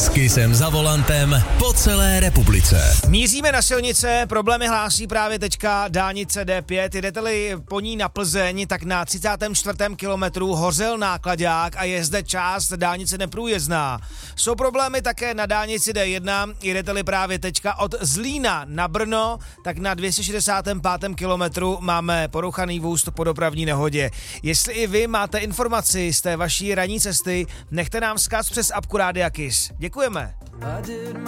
S Kissem za volantem po celé republice. Míříme na silnice, problémy hlásí právě teďka dálnice D5. Jdete-li po ní na Plzeň, tak na 34. kilometru hořel náklaďák a je zde část dálnice neprůjezdná. Jsou problémy také na dálnici D1, jdete-li právě teďka od Zlína na Brno, tak na 265. kilometru máme porouchaný vůz po dopravní nehodě. Jestli i vy máte informaci z té vaší ranní cesty, nechte nám vzkaz přes apku Rádia Kiss. Děkujeme.